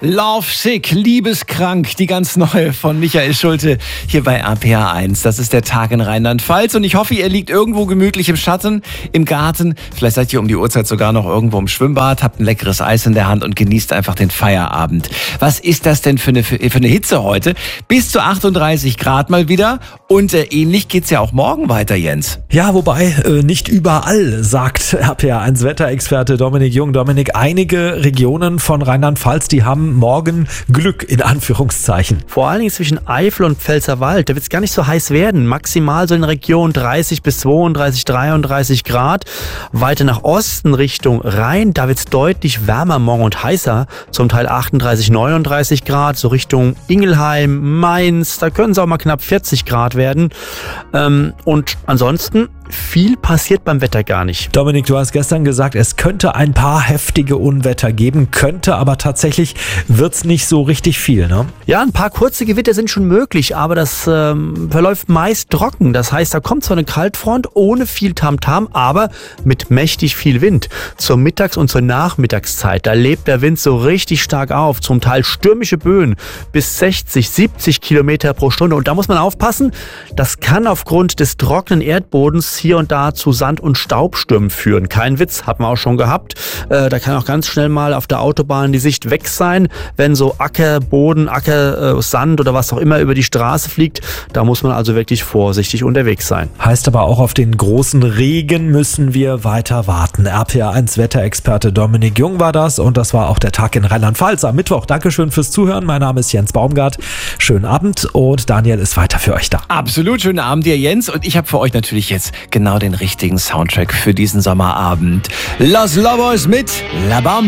Love Sick, liebeskrank, die ganz neue von Michael Schulte hier bei RPA 1. Das ist der Tag in Rheinland-Pfalz und ich hoffe, ihr liegt irgendwo gemütlich im Schatten, im Garten. Vielleicht seid ihr um die Uhrzeit sogar noch irgendwo im Schwimmbad, habt ein leckeres Eis in der Hand und genießt einfach den Feierabend. Was ist das denn für eine Hitze heute? Bis zu 38 Grad mal wieder und ähnlich geht's ja auch morgen weiter, Jens. Ja, wobei nicht überall, sagt RPA 1 Wetterexperte Dominik Jung. Dominik, einige Regionen von Rheinland-Pfalz, die haben morgen Glück in Anführungszeichen. Vor allen Dingen zwischen Eifel und Pfälzerwald, da wird es gar nicht so heiß werden. Maximal so in der Region 30 bis 32, 33 Grad. Weiter nach Osten Richtung Rhein, da wird es deutlich wärmer morgen und heißer. Zum Teil 38, 39 Grad. So Richtung Ingelheim, Mainz, da können es auch mal knapp 40 Grad werden. Und ansonsten viel passiert beim Wetter gar nicht. Dominik, du hast gestern gesagt, es könnte ein paar heftige Unwetter geben, aber tatsächlich wird's nicht so richtig viel, ne? Ja, ein paar kurze Gewitter sind schon möglich, aber das verläuft meist trocken. Das heißt, da kommt zwar eine Kaltfront ohne viel Tamtam, aber mit mächtig viel Wind. Zur Mittags- und zur Nachmittagszeit, da lebt der Wind so richtig stark auf. Zum Teil stürmische Böen bis 60, 70 Kilometer pro Stunde. Und da muss man aufpassen, das kann aufgrund des trockenen Erdbodens hier und da zu Sand- und Staubstürmen führen. Kein Witz, hat man auch schon gehabt. Da kann auch ganz schnell mal auf der Autobahn die Sicht weg sein, wenn so Ackerboden, Sand oder was auch immer über die Straße fliegt. Da muss man also wirklich vorsichtig unterwegs sein. Heißt aber auch, auf den großen Regen müssen wir weiter warten. RPA 1 Wetterexperte Dominik Jung war das und das war auch der Tag in Rheinland-Pfalz am Mittwoch. Dankeschön fürs Zuhören. Mein Name ist Jens Baumgart. Schönen Abend und Daniel ist weiter für euch da. Absolut, schönen Abend dir, Jens. Und ich habe für euch natürlich jetzt genau den richtigen Soundtrack für diesen Sommerabend. Los Lobos mit La Bamba.